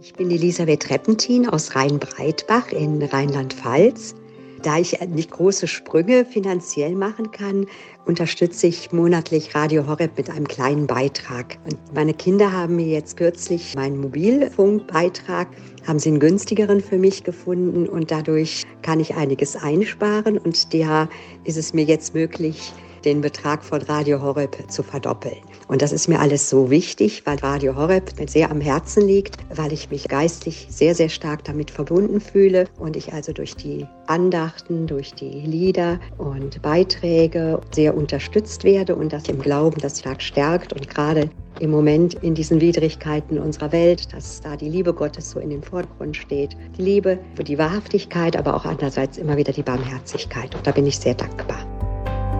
Ich bin Elisabeth Reppentin aus Rheinbreitbach in Rheinland-Pfalz. Da ich nicht große Sprünge finanziell machen kann, unterstütze ich monatlich Radio Horeb mit einem kleinen Beitrag. Und meine Kinder haben mir jetzt kürzlich meinen Mobilfunkbeitrag, haben sie einen günstigeren für mich gefunden und dadurch kann ich einiges einsparen und da ist es mir jetzt möglich, den Betrag von Radio Horeb zu verdoppeln. Und das ist mir alles so wichtig, weil Radio Horeb mir sehr am Herzen liegt, weil ich mich geistlich sehr, sehr stark damit verbunden fühle und ich also durch die Andachten, durch die Lieder und Beiträge sehr unterstützt werde und das im Glauben das stark stärkt und gerade im Moment in diesen Widrigkeiten unserer Welt, dass da die Liebe Gottes so in den Vordergrund steht. Die Liebe für die Wahrhaftigkeit, aber auch andererseits immer wieder die Barmherzigkeit. Und da bin ich sehr dankbar.